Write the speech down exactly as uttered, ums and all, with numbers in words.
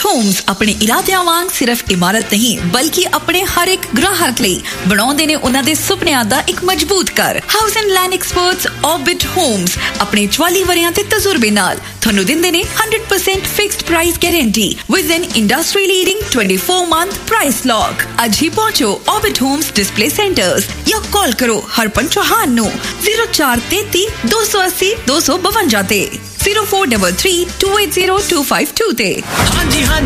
Homes ਆਪਣੇ ਇਰਾਦਿਆਂ ਵਾਂਗ ਸਿਰਫ ਇਮਾਰਤ ਨਹੀਂ ਬਲਕਿ ਆਪਣੇ ਹਰ ਇੱਕ ਗ੍ਰਾਹਕ ਲਈ ਬਣਾਉਂਦੇ ਨੇ ਉਹਨਾਂ ਦੇ ਸੁਪਨਿਆਂ ਦਾ ਇੱਕ ਮਜ਼ਬੂਤ ਘਰ। House and land experts orbit homes ਆਪਣੇ ਚੁਆਲੀ ਵਰਿਆਂ ਦੇ ਤਜਰਬੇ ਨਾਲ ਤੁਹਾਨੂੰ ਦਿੰਦੇ ਨੇ one hundred percent fixed price guarantee with N industry leading twenty-four month price lock. ਅੱਜ ਹੀ ਪਹੁੰਚੋ ਆਰਬਿਟ ਹੋਮਸ ਡਿਸਪਲੇ ਸੈਂਟਰਸ ਜਾਂ ਕਾਲ ਕਰੋ ਹਰਪਨ ਚੌਹਾਨ ਨੂੰ zero four three three two eight zero two two five one ਤੇ zero four three three two eight zero two five two ਤੇ। ਹਾਂਜੀ ਹਾਂਜੀ